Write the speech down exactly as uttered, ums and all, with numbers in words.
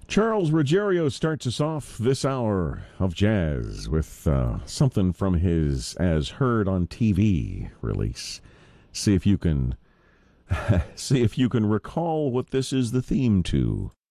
Charles Ruggiero starts us off this hour of jazz with uh, something from his As Heard on T V release. See if you can see if you can recall what this is the theme to.